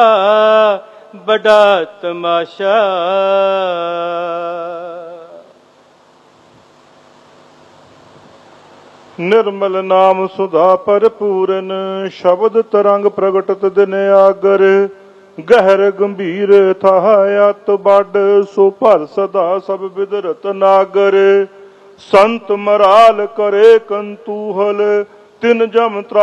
बड़ा तमाशा। निर्मल नाम सुधा भरपूरन, शब्द तरंग प्रगटत दिन आगर। गहर गंभीर थाह अत बड, सो भर सदा सब विद रतनागर। संत मराल करे कंतूहल, तिन जम